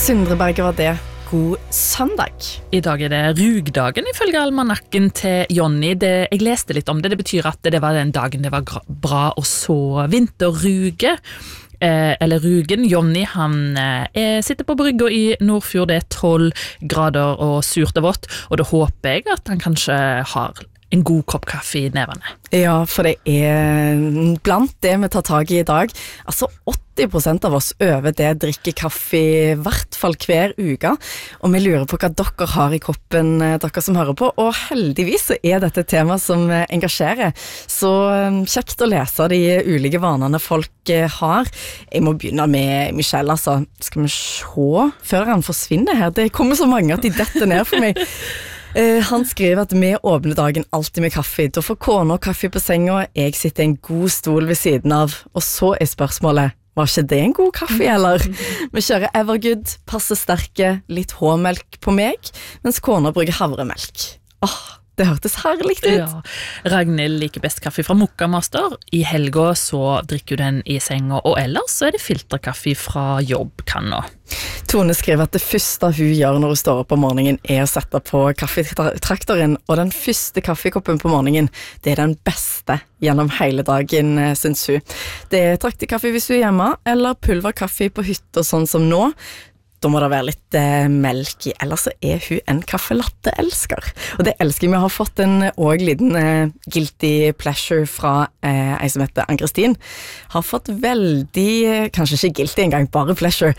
Sindre Berge var det. God søndag. I dag det rugdagen ifølge almanakken til Jonny. Jeg leste litt om det. Det betyr at det var den dagen det var bra å så vinterruge. Eller rugen. Jonny han sitter på brygga i Nordfjord. Det 12 grader og surt og vått. Og da håper jeg at han kanskje har en god kopp kaffe i nevene. Ja, for det blant det vi tar tag i dag. Altså 80% av oss over det drikker kaffe i hvert fall hver uke. Og vi lurer på hva dere har i koppen, dere som hører på. Og heldigvis så dette et tema som engasjerer. Så kjekt å lese de ulike vanene folk har. Jeg må begynne med Michelle, altså. Skal vi se før han forsvinner her? Det kommer så mange at de detter ned for meg. Han skriver at vi åpner dagen alltid med kaffe. Da får kona kaffe på senga, jeg sitter i en god stol ved siden av. Og så spørsmålet, var ikke det en god kaffe, eller? Vi kjører Evergood, passer sterke, litt H-melk på meg, mens kona bruker havremelk. Det hørtes herlig ut. Ja, Ragnhild liker best kaffe fra Mokka Master. I helga så drikker du den i senga, og ellers så det filterkaffe fra jobbkanna. Tone skriver at det første hun gjør når hun står opp om morgenen å sette på kaffetraktoren, og den første kaffekoppen på morgenen, det den beste gjennom hele dagen, synes hun. Det traktekaffe hvis hun hjemme, eller pulverkaffe på hytta sånn som nå. Da må det være litt melk i, ellers så hun en kaffelatte-elsker. Og det elsker vi har fått en liten guilty pleasure fra en som heter Ann-Kristin. Har fått veldig, kanskje ikke guilty engang, bare pleasure,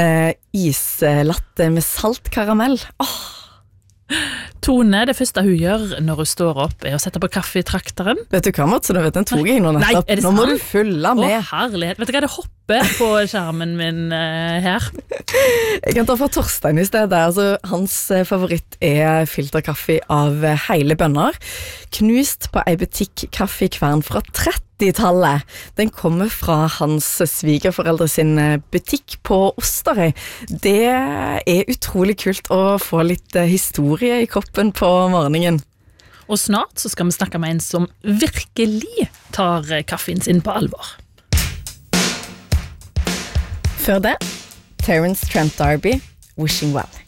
islatte med salt karamell. Tone, det første hun gjør når hun står opp å sette på kaffetraktoren. Vet du hva, Mats? Du vet, den tog jeg nå nettopp. Nå må du følge med. Herlighet. Vet du hva, det hopper på skjermen min her. Jeg kan ta fra Torstein i stedet. Altså, hans favoritt filterkaffe av hele bønner. Knust på en butikk-kaffekvern fra 30-tallet. Den kommer fra hans svigerforeldre sin butikk på Osterøy. Det utrolig kult å få litt historie i koppen på morgenen. Og snart så skal vi snakke med en som virkelig tar kaffen sin på alvor. Før det, Terence Trent D'Arby, Wishing Well.